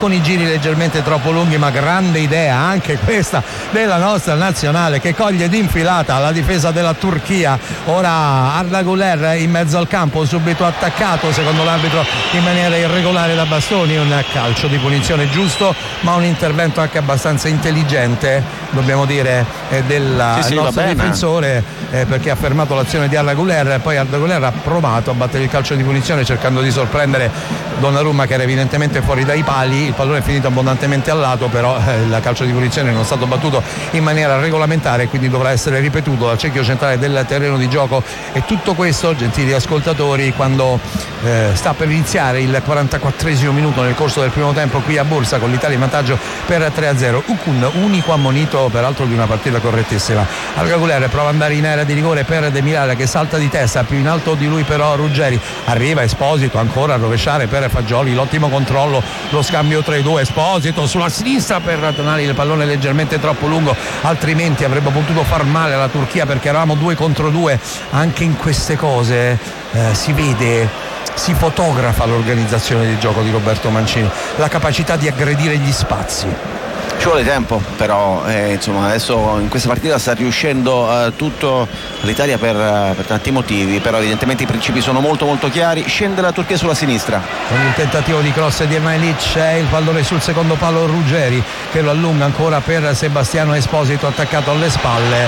con i giri leggermente troppo lunghi, ma grande idea anche questa della nostra nazionale, che coglie d'infilata la difesa della Turchia. Ora Arda Güler in mezzo al campo, subito attaccato secondo l'arbitro in maniera irregolare da Bastoni. Un calcio di punizione giusto, ma un intervento anche abbastanza intelligente, dobbiamo dire, del nostro difensore, perché ha fermato l'azione di Arda Güler. Poi Arda Güler ha provato a battere il calcio di punizione cercando di sorprendere Donnarumma, che era evidentemente fuori dai pali. Il pallone è finito abbondantemente al lato, però il calcio di punizione non è stato battuto in maniera regolamentare, quindi dovrà essere ripetuto dal cerchio centrale del terreno di gioco. E tutto questo, gentili ascoltatori, quando sta per iniziare il 44esimo minuto nel corso del primo tempo qui a Bursa, con l'Italia in vantaggio per 3-0. Ukun, unico ammonito peraltro di una partita correttissima. Arda Güler prova ad andare in area di rigore per Demiral, che salta di testa, più in alto di lui però Ruggeri. Arriva Esposito ancora a rovesciare per Fagioli, l'ottimo controllo, lo scambio 3-2. Esposito sulla sinistra per Tonali, il pallone leggermente troppo lungo, altrimenti avrebbe potuto far male alla Turchia, perché eravamo 2 contro 2. Anche in queste cose si vede, si fotografa l'organizzazione di gioco di Roberto Mancini, la capacità di aggredire gli spazi. Ci vuole tempo, però insomma adesso in questa partita sta riuscendo tutto l'Italia per tanti motivi, però evidentemente i principi sono molto molto chiari. Scende la Turchia sulla sinistra con il tentativo di cross di Ermanilic, il pallone sul secondo palo, Ruggeri che lo allunga ancora per Sebastiano Esposito, attaccato alle spalle,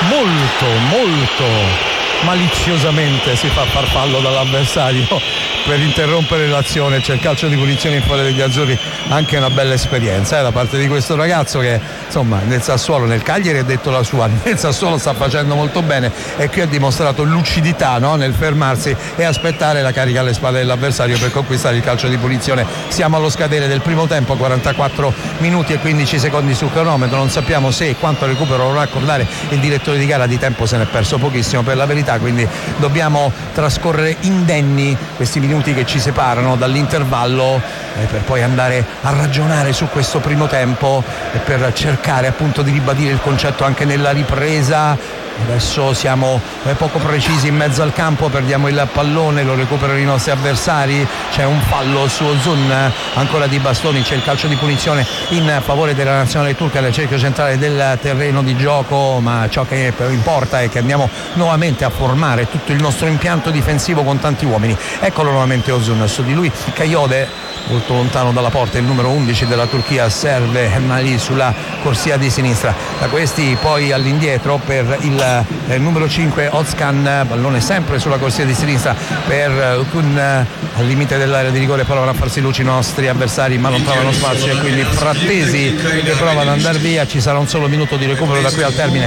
molto maliziosamente si fa farfallo dall'avversario per interrompere l'azione. C'è il calcio di punizione in favore degli azzurri, anche una bella esperienza da parte di questo ragazzo che insomma nel Sassuolo, nel Cagliari ha detto la sua, nel Sassuolo sta facendo molto bene e qui ha dimostrato lucidità, no? Nel fermarsi e aspettare la carica alle spalle dell'avversario per conquistare il calcio di punizione. Siamo allo scadere del primo tempo, 44 minuti e 15 secondi sul cronometro. Non sappiamo se e quanto recupero vorrà accordare il direttore di gara, di tempo se ne è perso pochissimo per la verità, quindi dobbiamo trascorrere indenni questi minuti che ci separano dall'intervallo per poi andare a ragionare su questo primo tempo e per cercare appunto di ribadire il concetto anche nella ripresa. Adesso siamo poco precisi in mezzo al campo, perdiamo il pallone, lo recuperano i nostri avversari, c'è un fallo su Ozun ancora di Bastoni, c'è il calcio di punizione in favore della nazionale turca nel cerchio centrale del terreno di gioco, ma ciò che importa è che andiamo nuovamente a formare tutto il nostro impianto difensivo con tanti uomini. Eccolo nuovamente Ozun, su di lui Kayode molto lontano dalla porta, il numero 11 della Turchia, serve Hernali sulla corsia di sinistra, da questi poi all'indietro per il numero 5 Ozkan, pallone sempre sulla corsia di sinistra per Ukun, al limite dell'area di rigore provano a farsi luce i nostri avversari ma non trovano spazio e quindi Frattesi che prova ad andare via. Ci sarà un solo minuto di recupero da qui al termine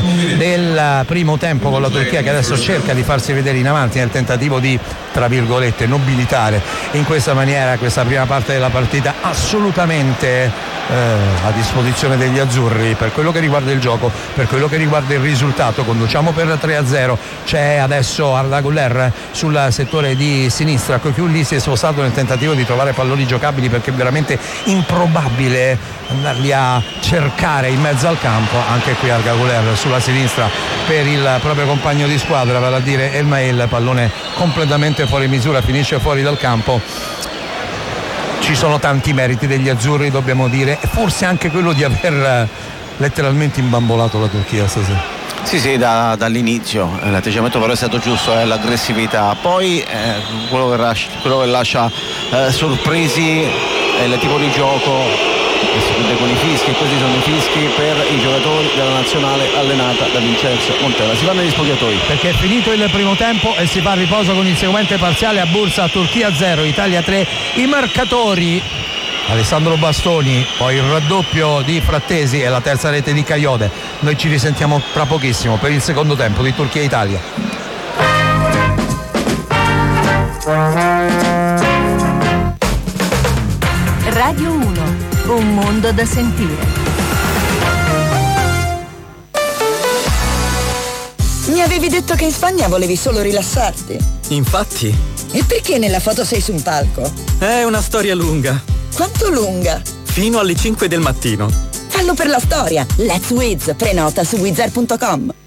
del primo tempo, con la Turchia che adesso cerca di farsi vedere in avanti nel tentativo di, tra virgolette, nobilitare in questa maniera questa prima parte della partita, assolutamente a disposizione degli azzurri per quello che riguarda il gioco, per quello che riguarda il risultato. Conduciamo per 3-0, c'è adesso Arda Güler sul settore di sinistra, Coquelin si è spostato nel tentativo di trovare palloni giocabili perché è veramente improbabile andarli a cercare in mezzo al campo. Anche qui Arda Güler sulla sinistra per il proprio compagno di squadra, vale a dire Elmael, pallone completamente fuori misura, finisce fuori dal campo. Ci sono tanti meriti degli azzurri, dobbiamo dire, e forse anche quello di aver letteralmente imbambolato la Turchia stasera. Sì, dall'inizio l'atteggiamento però è stato giusto, l'aggressività, poi quello che lascia sorpresi è il tipo di gioco che si chiude con i fischi, e questi sono i fischi per i giocatori della nazionale allenata da Vincenzo Montella. Si va negli spogliatoi perché è finito il primo tempo e si fa a riposo con il seguente parziale a Bursa: Turchia 0, Italia 3. I marcatori: Alessandro Bastoni, poi il raddoppio di Frattesi e la terza rete di Kayode. Noi ci risentiamo tra pochissimo per il secondo tempo di Turchia-Italia. Radio 1, un mondo da sentire. Mi avevi detto che in Spagna volevi solo rilassarti. Infatti. E perché nella foto sei su un palco? È una storia lunga. Quanto lunga? Fino alle 5 del mattino. Fallo per la storia. Let's Wiz, prenota su wizard.com.